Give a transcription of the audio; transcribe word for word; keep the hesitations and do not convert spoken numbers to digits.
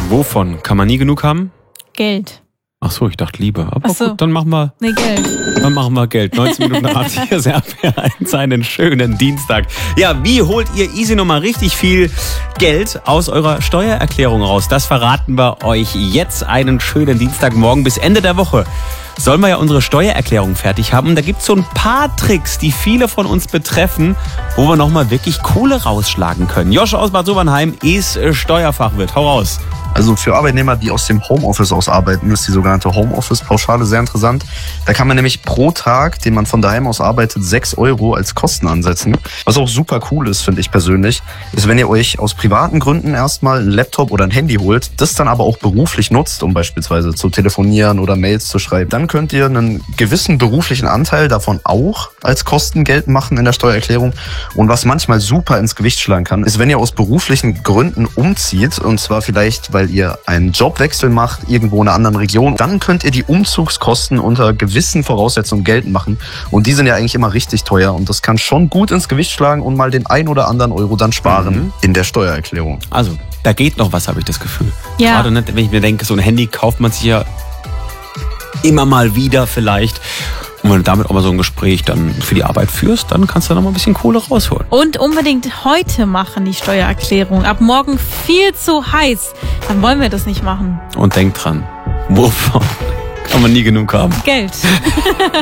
Wovon? Kann man nie genug haben? Geld. Ach so, ich dachte Liebe. Aber Ach so. gut, dann machen wir... Nee, Geld. Dann machen wir Geld. neunzehn Minuten nach hier ist R P eins, einen schönen Dienstag. Ja, wie holt ihr easy nochmal richtig viel Geld aus eurer Steuererklärung raus? Das verraten wir euch jetzt. Einen schönen Dienstagmorgen bis Ende der Woche. Sollen wir ja unsere Steuererklärung fertig haben. Und da gibt es so ein paar Tricks, die viele von uns betreffen, wo wir nochmal wirklich Kohle rausschlagen können. Josh aus Bad Sobernheim ist Steuerfachwirt. Hau raus. Also für Arbeitnehmer, die aus dem Homeoffice aus arbeiten, ist die sogenannte Homeoffice-Pauschale sehr interessant. Da kann man nämlich pro Tag, den man von daheim aus arbeitet, sechs Euro als Kosten ansetzen. Was auch super cool ist, finde ich persönlich, ist, wenn ihr euch aus privaten Gründen erstmal einen Laptop oder ein Handy holt, das dann aber auch beruflich nutzt, um beispielsweise zu telefonieren oder Mails zu schreiben, dann könnt ihr einen gewissen beruflichen Anteil davon auch als Kosten geltend machen in der Steuererklärung. Und was manchmal super ins Gewicht schlagen kann, ist, wenn ihr aus beruflichen Gründen umzieht, und zwar vielleicht, weil ihr einen Jobwechsel macht, irgendwo in einer anderen Region, dann könnt ihr die Umzugskosten unter gewissen Voraussetzungen geltend machen. Und die sind ja eigentlich immer richtig teuer. Und das kann schon gut ins Gewicht schlagen und mal den ein oder anderen Euro dann sparen mhm. in der Steuererklärung. Also, da geht noch was, habe ich das Gefühl. Ja. Gerade nicht, wenn ich mir denke, so ein Handy kauft man sich ja immer mal wieder vielleicht. Und wenn du damit auch mal so ein Gespräch dann für die Arbeit führst, dann kannst du noch mal ein bisschen Kohle rausholen. Und unbedingt heute machen, die Steuererklärung. Ab morgen viel zu heiß. Dann wollen wir das nicht machen. Und denk dran, wovon kann man nie genug haben? Geld.